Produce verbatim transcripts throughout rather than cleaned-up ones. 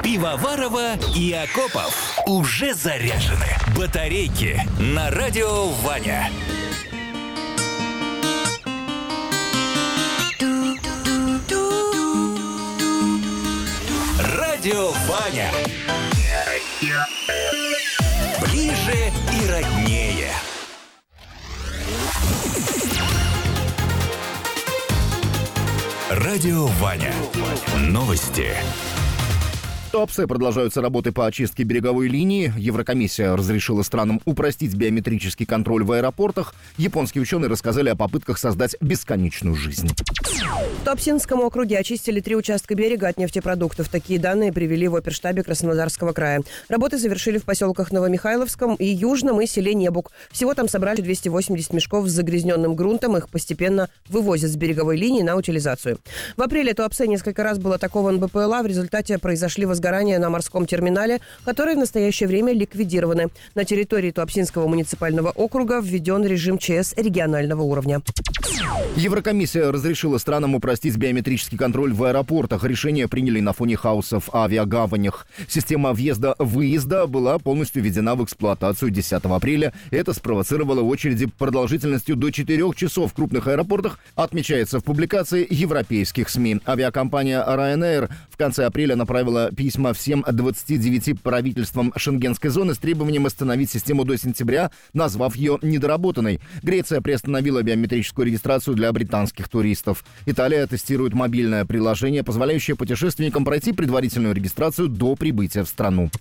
Пивоварова и Акопов уже заряжены. Батарейки на радио Ваня. Радио Ваня. Ближе и роднее. Радио Ваня. Новости. В Туапсе продолжаются работы по очистке береговой линии. Еврокомиссия разрешила странам упростить биометрический контроль в аэропортах. Японские ученые рассказали о попытках создать бесконечную жизнь. В Туапсинском округе очистили три участка берега от нефтепродуктов. Такие данные привели в оперштабе Краснодарского края. Работы завершили в поселках Новомихайловском и Южном и селе Небук. Всего там собрали двести восемьдесят мешков с загрязненным грунтом. Их постепенно вывозят с береговой линии на утилизацию. В апреле Туапсе несколько раз был атакован БПЛА. В результате произошли возгорания на морском терминале, которые в настоящее время ликвидированы. На территории Туапсинского муниципального округа введен режим ЧС регионального уровня. Еврокомиссия разрешила странам упростить биометрический контроль в аэропортах. Решение приняли на фоне хаоса в авиагаванях. Система въезда-выезда была полностью введена в эксплуатацию десятого апреля. Это спровоцировало очереди продолжительностью до четырех часов в крупных аэропортах, отмечается в публикации европейских СМИ. Авиакомпания Ryanair в конце апреля направила письма всем двадцати девяти правительствам шенгенской зоны с требованием остановить систему до сентября, назвав ее недоработанной. Греция приостановила биометрическую регистрацию для британских туристов. Италия тестирует мобильное приложение, позволяющее путешественникам пройти предварительную регистрацию до прибытия в страну.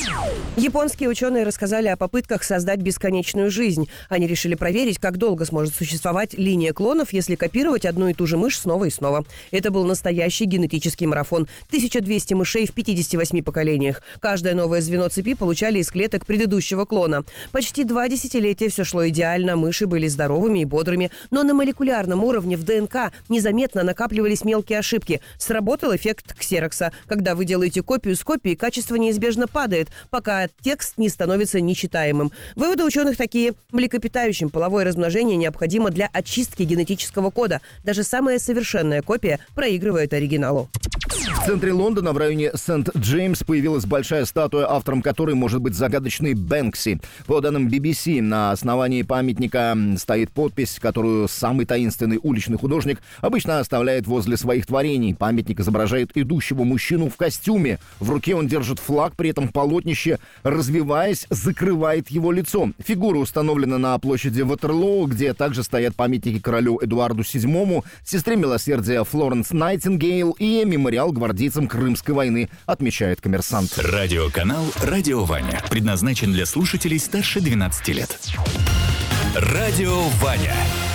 Японские ученые рассказали о попытках создать бесконечную жизнь. Они решили проверить, как долго сможет существовать линия клонов, если копировать одну и ту же мышь снова и снова. Это был настоящий генетический марафон. тысяча двести мышей в пятидесяти восьми поколениях. Каждое новое звено цепи получали из клеток предыдущего клона. Почти два десятилетия все шло идеально, мыши были здоровыми и бодрыми, но на молекулярном уровне в ДНК незаметно накапливались мелкие ошибки. Сработал эффект ксерокса. Когда вы делаете копию с копией, качество неизбежно падает, пока текст не становится нечитаемым. Выводы ученых такие. Млекопитающим половое размножение необходимо для очистки генетического кода. Даже самая совершенная копия проигрывает оригиналу. В центре Лондона, в районе Сент-Джеймс, появилась большая статуя, автором которой может быть загадочный Бэнкси. По данным би би си, на основании памятника стоит подпись, которую самый таинственный уличный художник обычно оставляет возле своих творений. Памятник изображает идущего мужчину в костюме. В руке он держит флаг, при этом полотнище, развиваясь, закрывает его лицо. Фигура установлена на площади Ватерлоо, где также стоят памятники королю Эдуарду седьмому, сестре милосердия Флоренс Найтингейл и мемориал гвардейцам Крымской войны, отмечает «Коммерсант». Радиоканал «Радио Ваня» предназначен для слушателей старше двенадцати лет. Радио Ваня.